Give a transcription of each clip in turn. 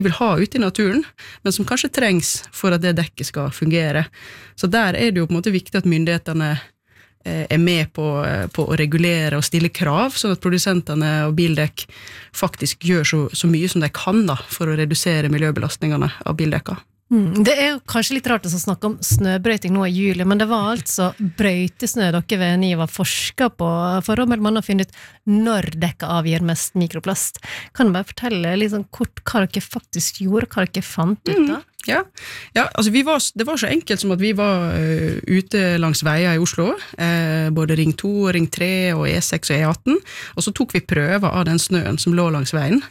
vil ha ute i naturen, men som kanskje trengs for at det dekket skal fungere. Så der det jo på en måte viktig at myndighetene med på å regulere og stille krav, sånn at produsentene av bildekk faktisk gjør så mye som de kan da, for å redusere miljøbelastningene av bildekka. Det jo kanskje litt rart å snakke om snøbrøyting nå i juli, men det var altså brøytesnø dere ved NIVA forsket på for å mellom finne ut når dekket avgir mest mikroplast. Kan du bare fortelle litt sånn kort hva dere faktisk gjorde, hva dere fant ut da? Ja, altså det var så enkelt som at vi var ute langs veier i Oslo, både Ring 2, Ring 3 og E6 og E18, og så tok vi prøver av den snøen som lå langs veien.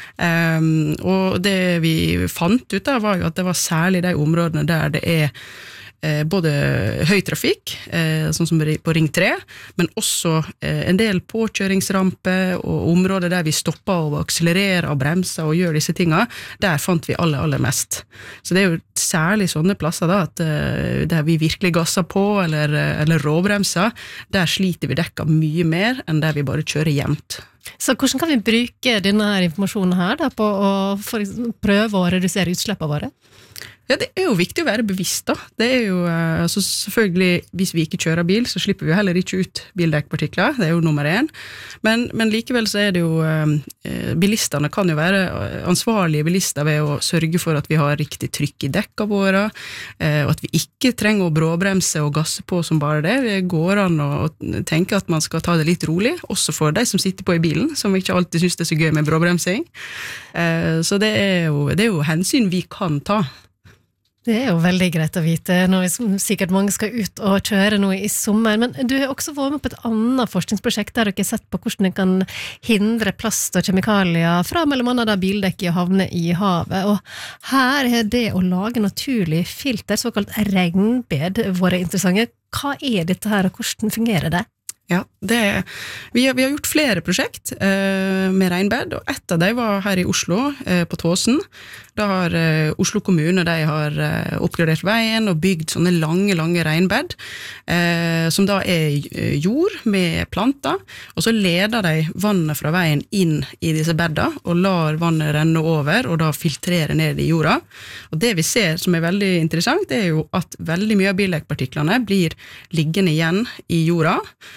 Og det vi fant ut da var jo at det var særlig de områdene der det både høy trafikk, sånn som på Ring 3, men også en del påkjøringsramper og områder der vi stopper og akselererer og bremser og gjør disse tingene, der fant vi aller mest. Så det jo særlig sånne plasser da, at der vi virkelig gasser på eller råbremser, der sliter vi dekka mye mer enn der vi bare kjører jevnt. Så hvordan kan vi bruke denne her informasjonen her da, på å prøve å redusere utslippene våre? Ja, det jo viktig å være bevisst da. Det jo, altså selvfølgelig, hvis vi ikke kjører bil, så slipper vi heller ikke ut bildekkpartikler, det jo nummer 1. Men likevel så det jo, bilistene kan jo være ansvarlige bilister ved å sørge for at vi har riktig trykk i dekka våre, og at vi ikke trenger å bråbremse og gasse på som bare det. Det går an å tenke at man skal ta det litt rolig, også for de som sitter på i bilen, som ikke alltid synes det så gøy med bråbremsing. Så det jo hensyn vi kan ta. Det jo veldig greit å vite når vi sikkert mange skal ut og kjøre nå i sommer, men du har også vært med på et annet forskningsprosjekt der dere har sett på hvordan det kan hindre plast og kjemikalier fra mellom annet da bildekk i havne i havet, og her det å lage naturlig filter, såkalt regnbed, vært interessante. Hva dette her, og hvordan fungerer det? Ja, vi har gjort flere prosjekt med regnbed, og ett av dem var her i Oslo, på Tåsen. Da har Oslo kommune, de har oppgradert veien og bygd sånne lange regnbed, som da jord med planter, og så leder de vannet fra veien inn i disse bedda, og lar vannet renne over, og da filtrere ned i jorda. Og det vi ser som veldig interessant, det jo at veldig mye av bildekkpartiklene blir liggende igjen i jorda,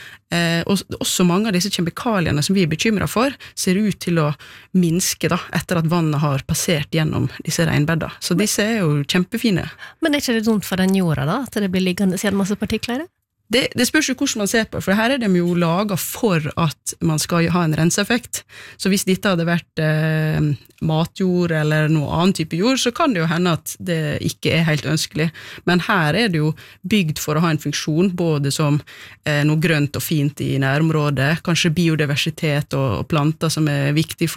og også mange av disse kjemikaliene som vi bekymret for ser ut til å minske da, etter at vannet har passert gjennom disse regnbedda. Så disse jo kjempefine. Men ikke det dumt for den jorda da, at det blir liggende igjen masse partikler? Det spørs jo hvordan man ser på, for her de jo laget for at man skal ha en renseeffekt. Så hvis dette hadde vært matjord eller noe annen type jord, så kan det jo hende at det ikke helt ønskelig. Men her det jo bygd for å ha en funksjon, både som noe grønt og fint i nærområdet, kanskje biodiversitet og planter som viktig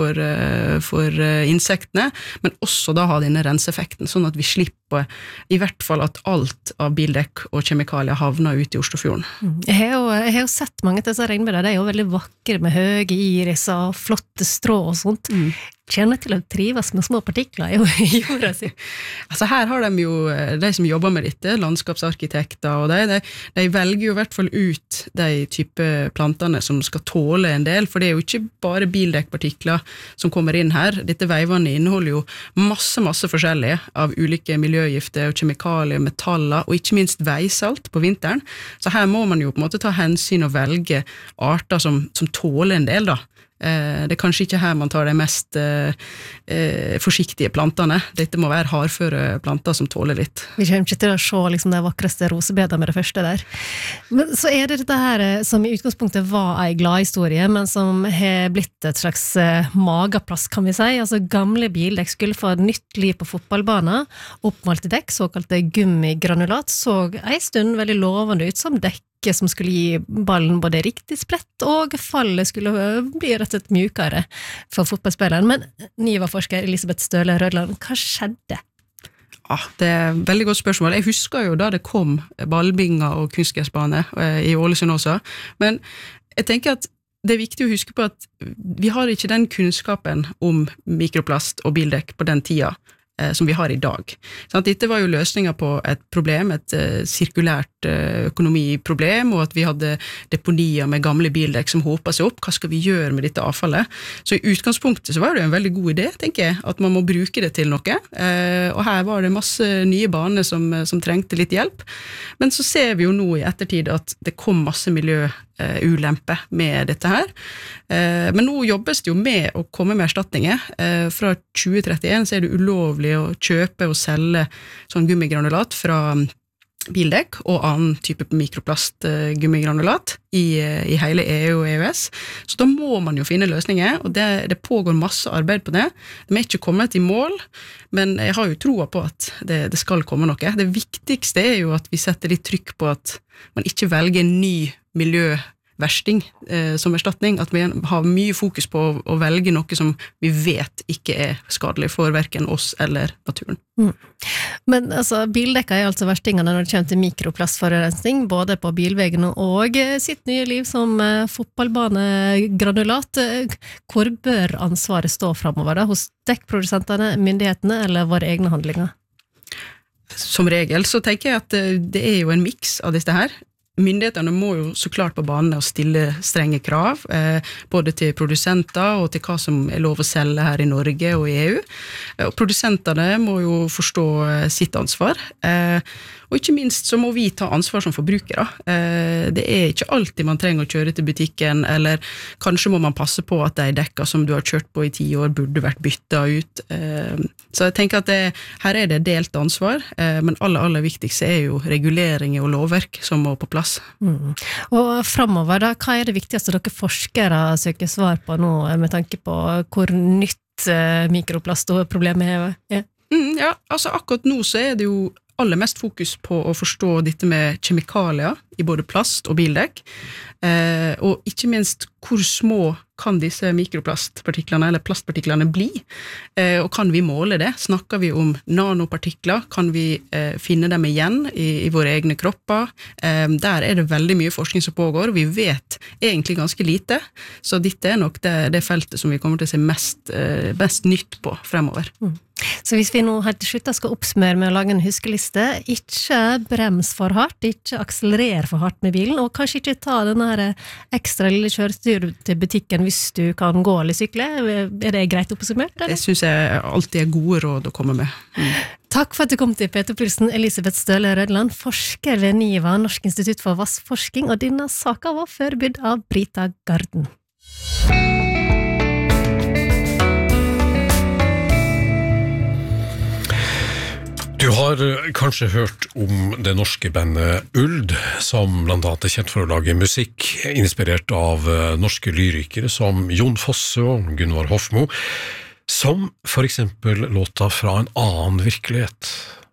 for insektene, men også da ha denne renseeffekten, sånn at vi slipper i hvert fall at alt av bildekk og kjemikalier havner ut i Oslofjorden. Jeg har jo sett mange til disse regnbedene, de jo veldig vakre med høye iris og flotte strå og sånt. Kjenner til å trives med små partikler i jorda si. Altså her har de jo, de som jobber med dette, landskapsarkitekter, og de velger jo i hvert fall ut de type plantene som skal tåle en del, for det jo ikke bare bildekkpartikler som kommer inn her. Dette veivannet inneholder jo masse forskjellige av ulike miljøgifter og kjemikalier, metaller, og ikke minst veisalt på vinteren. Så her må man jo på en måte ta hensyn og velge arter som tåler en del da. Det kanskje ikke her man tar de mest forsiktige plantene. Dette må være hardføre planter som tåler litt. Vi kommer ikke til å se liksom, de vakreste rosebedene med det første der. Men så det dette her som i utgangspunktet var en glad historie, men som har blitt et slags magaplass, kan vi si. Altså gamle bildekk skulle få nytt liv på fotballbanen. Oppmalte dekk, såkalte gummigranulat, så en stund veldig lovende ut som dekk som skulle gi ballen både riktig splett, og fallet skulle bli rett og slett mjukere for fotballspilleren. Men NIVA-forsker Elisabeth Støle Rødland, hva skjedde? Det et veldig godt spørsmål. Jeg husker jo da det kom ballbinger og kunstgressbane i Ålesund også, men jeg tenker at det viktig å huske på at vi har ikke den kunnskapen om mikroplast og bildekk på den tida. som vi har i dag. Sånn, dette var jo løsninger på et problem, et sirkulært økonomiproblem, og at vi hadde deponier med gamle bildekk som hopet seg opp. Hva skal vi gjøre med dette avfallet? Så i utgangspunktet så var det en veldig god idé, tenker jeg, at man må bruke det til noe. Og her var det masse nye baner som trengte litt hjelp. Men så ser vi jo nå i ettertid at det kom masse miljøulempe med dette her. Men nå jobbes det jo med å komme med erstatninger. Fra 2031 så er det ulovlig å kjøpe og selge sånn gummigranulat fra bildekk og annen type mikroplast-gummigranulat i hele EU og EØS. Så da må man jo finne løsninger, og det pågår masse arbeid på det. De er ikke kommet i mål, men jeg har jo troa på at det skal komme noe. Det viktigste er jo at vi setter litt trykk på at man ikke velger en ny miljøversting som erstatning, at vi har mye fokus på å velge noe som vi vet ikke er skadelig for hverken oss eller naturen. Men altså, bildekka er altså verstingene når det kommer til mikroplastforurensning, både på bilvegene og sitt nye liv som fotballbanegranulat. Hvor bør ansvaret stå fremover da? Hos dekkprodusentene, myndighetene eller våre egne handlinger? Som regel så tenker jeg at det er jo en miks av disse her. Myndighetene må jo så klart på banen og stille strenge krav, både til produsenter og til hva som er lov å selge her i Norge og i EU. Og produsentene må jo forstå sitt ansvar, og ikke minst så må vi ta ansvar som forbrukere. Det er ikke alltid man trenger å kjøre til butikken, eller kanskje må man passe på at de dekka som du har kjørt på i 10 år burde vært byttet ut. Så jeg tenker at her er det delt ansvar, men aller viktigste er jo reguleringer og lovverk som må på plass. Og fremover da, hva er det viktigste dere forskere søker svar på nå, med tanke på hvor nytt mikroplastproblemet er? Ja, altså akkurat nå så er det jo aller mest fokus på å forstå dette med kjemikalier i både plast og bildekk, og ikke minst hvor små kan disse mikroplastpartiklene eller plastpartiklene bli, og kan vi måle det? Snakker vi om nanopartikler? Kan vi finne dem igjen i våre egne kropper? Der er det veldig mye forskning som pågår, og vi vet egentlig ganske lite, så dette er nok det feltet som vi kommer til å se mest nytt på fremover. Så hvis vi nå helt til slutt skal oppsummere med å lage en huskeliste, ikke brems for hardt, ikke akselerere for hardt med bilen, og kanskje ikke ta denne her ekstra lille kjørestyr til butikken hvis du kan gå eller sykle. Er det greit oppsummert? Eller? Det synes jeg alltid er gode råd å komme med. Takk for at du kom til P2-pulsen, Elisabeth Støle Rødland, forsker ved NIVA, Norsk institutt for vassforskning, og denne saken var forberedt av Brita Garden. Du har kanskje hørt om det norske bandet Uld, som blant annet er kjent for å lage musikk inspirert av norske lyrikere som Jon Fosse og Gunvar Hofmo, som for eksempel låta Fra en annen virkelighet.